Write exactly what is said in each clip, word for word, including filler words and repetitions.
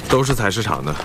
都是采石场的。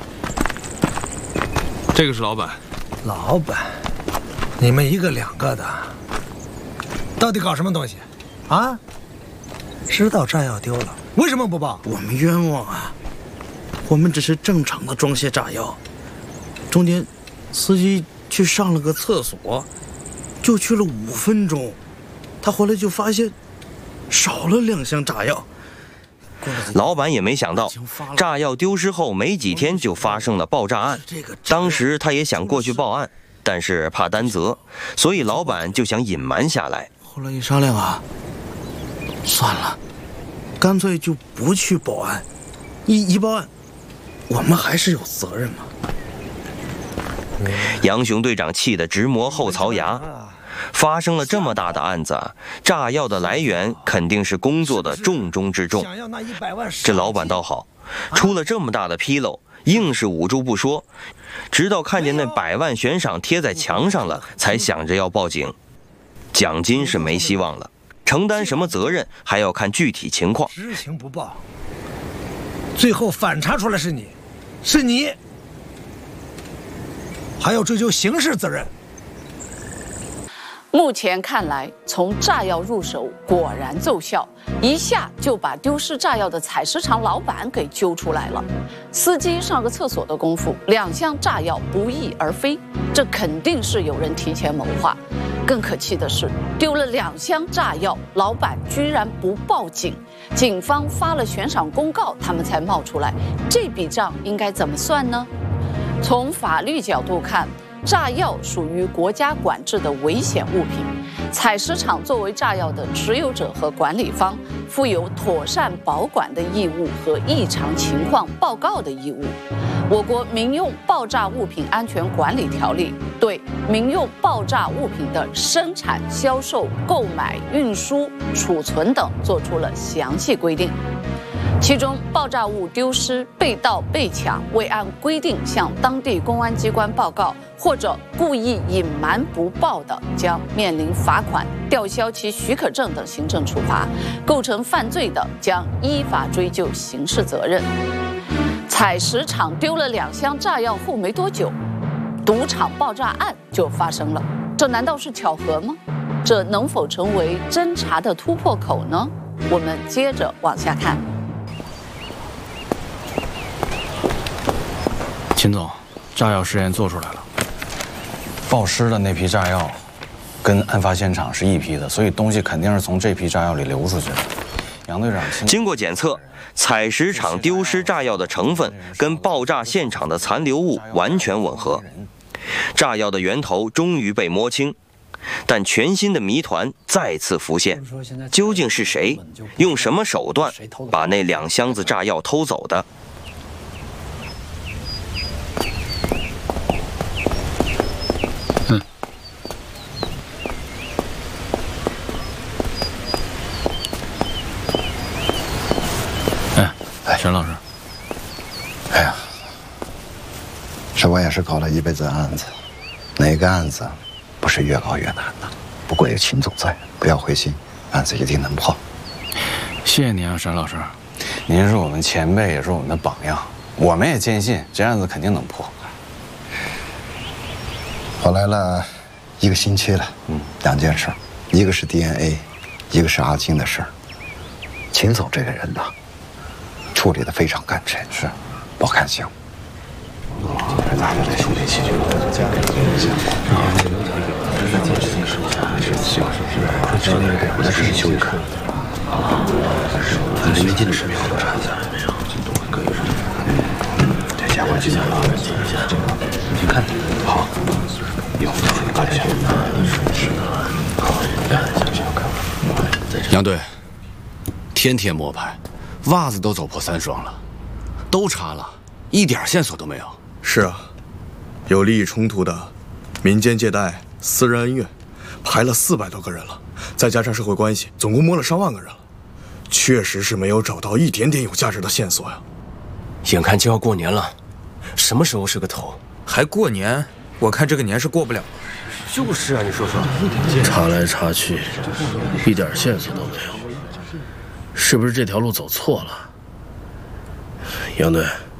这个是老板。 老板，你们一个两个的，到底搞什么东西？啊？知道炸药丢了，为什么不报？ 我们冤枉啊！我们只是正常的装卸炸药，中间司机去上了个厕所，就去了五分钟，他回来就发现少了两箱炸药。 老板也没想到，炸药丢失后没几天就发生了爆炸案。当时他也想过去报案，但是怕担责，所以老板就想隐瞒下来。 后来一商量啊，算了，干脆就不去报案。一一报案，我们还是有责任嘛。 杨雄队长气得直磨后槽牙。发生了这么大的案子，炸药的来源肯定是工作的重中之重。这老板倒好，出了这么大的纰漏，硬是捂住不说，直到看见那百万悬赏贴在墙上了，才想着要报警。奖金是没希望了，承担什么责任还要看具体情况。 知情不报，最后反查出来是你，是你，还要追究刑事责任。 目前看来，从炸药入手果然奏效，一下就把丢失炸药的采石场老板给揪出来了。司机上个厕所的功夫，两箱炸药不翼而飞，这肯定是有人提前谋划。更可气的是，丢了两箱炸药，老板居然不报警，警方发了悬赏公告，他们才冒出来。这笔账应该怎么算呢？从法律角度看，炸药属于国家管制的危险物品，采石场作为炸药的持有者和管理方，负有妥善保管的义务和异常情况报告的义务。我国民用爆炸物品安全管理条例对民用爆炸物品的生产、销售、购买、运输、储存等作出了详细规定。其中，爆炸物丢失、被盗、被抢，未按规定向当地公安机关报告，或者故意隐瞒不报的，将面临罚款、吊销其许可证等行政处罚；构成犯罪的，将依法追究刑事责任。采石场丢了两箱炸药后没多久，赌场爆炸案就发生了，这难道是巧合吗？这能否成为侦查的突破口呢？我们接着往下看。 秦总，炸药试验做出来了，爆失的那批炸药跟案发现场是一批的，所以东西肯定是从这批炸药里流出去的。杨队长， 经过检测，采石场丢失炸药的成分跟爆炸现场的残留物完全吻合，炸药的源头终于被摸清。但全新的谜团再次浮现，究竟是谁用什么手段把那两箱子炸药偷走的？ 嗯。哎，沈老师。 哎呀，这我也是搞了一辈子案子，哪个案子不是越搞越难呢？不过有秦总在，不要灰心，案子一定能破。 谢谢您啊，沈老师，您是我们前辈，也是我们的榜样，我们也坚信这案子肯定能破。 我来了一个星期了，嗯，两件事，一个是 D N A， 一个是阿金的事儿。秦总这个人呐，处理的非常干脆，是，不看行。咱们来兄弟齐心，加给一下。我只是修一看。离没近的视频我查一下，没有，可以是。对，加关系一下，你看，好，有，搞点钱。是的，好， 杨队，天天摸排，袜子都走破三双了，都查了，一点线索都没有。 是啊，有利益冲突的、民间借贷、私人恩怨，排了四百多个人了，再加上社会关系，总共摸了上万个人了，确实是没有找到一点点有价值的线索呀。 眼看就要过年了，什么时候是个头？ 还过年？我看这个年是过不了。 就是啊，你说说， 查来查去，一点线索都没有，是不是这条路走错了？杨队，